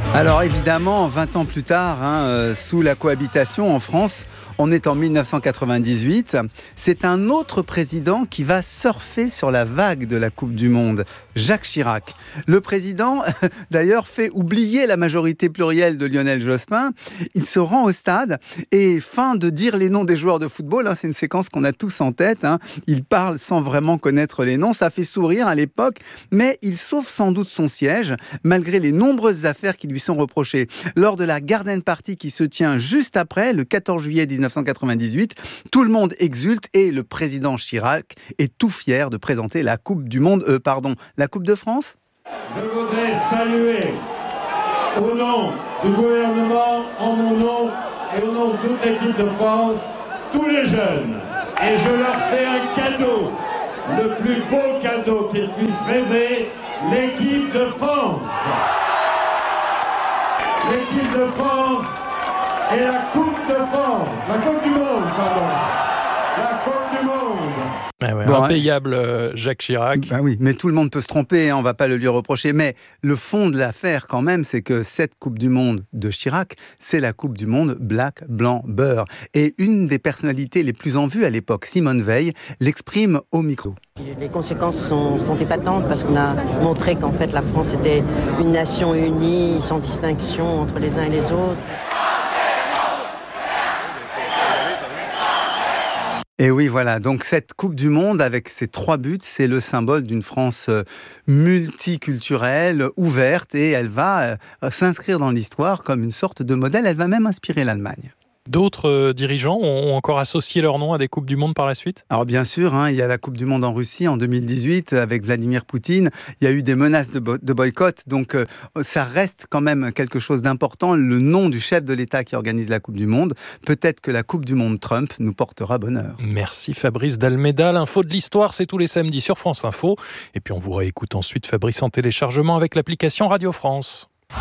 Alors évidemment, 20 ans plus tard, sous la cohabitation en France, on est en 1998. C'est un autre président qui va surfer sur la vague de la Coupe du Monde, Jacques Chirac. Le président, d'ailleurs, fait oublier la majorité plurielle de Lionel Jospin. Il se rend au stade et fin de dire les noms des joueurs de football. C'est une séquence qu'on a tous en tête. Il parle sans vraiment connaître les noms. Ça fait sourire à l'époque, mais il sauve sans doute son siège, malgré les nombreuses affaires qui lui sont reprochées. Lors de la Garden Party qui se tient juste après, le 14 juillet 1998, tout le monde exulte et le président Chirac est tout fier de présenter la Coupe du Monde, la Coupe de France. Je voudrais saluer au nom du gouvernement, en mon nom et au nom de toute l'équipe de France, tous les jeunes. Et je leur fais un cadeau, le plus beau cadeau qu'ils puissent rêver, l'équipe de France. L'équipe de France et la Coupe de France. La Coupe du Monde, pardon. La Coupe du Monde. Ah ouais, impayable, Jacques Chirac. Oui, mais tout le monde peut se tromper, on ne va pas le lui reprocher. Mais le fond de l'affaire, quand même, c'est que cette Coupe du Monde de Chirac, c'est la Coupe du Monde black, blanc, beurre. Et une des personnalités les plus en vue à l'époque, Simone Veil, l'exprime au micro. Les conséquences sont épatantes parce qu'on a montré qu'en fait la France était une nation unie, sans distinction entre les uns et les autres. Et oui, voilà. Donc cette Coupe du Monde, avec ses 3 buts, c'est le symbole d'une France multiculturelle, ouverte, et elle va s'inscrire dans l'histoire comme une sorte de modèle. Elle va même inspirer l'Allemagne. D'autres dirigeants ont encore associé leur nom à des Coupes du Monde par la suite ? Alors bien sûr, il y a la Coupe du Monde en Russie en 2018 avec Vladimir Poutine. Il y a eu des menaces de boycott, donc ça reste quand même quelque chose d'important. Le nom du chef de l'État qui organise la Coupe du Monde. Peut-être que la Coupe du Monde Trump nous portera bonheur. Merci Fabrice d'Almeida. L'info de l'histoire, c'est tous les samedis sur France Info. Et puis on vous réécoute ensuite, Fabrice, en téléchargement avec l'application Radio France.